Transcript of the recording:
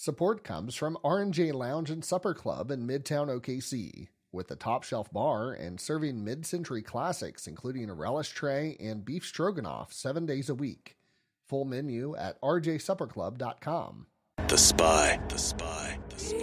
Support comes from R&J Lounge and Supper Club in Midtown OKC, with a top-shelf bar and serving mid-century classics including a relish tray and beef stroganoff 7 days a week. Full menu at rjsupperclub.com. The Spy.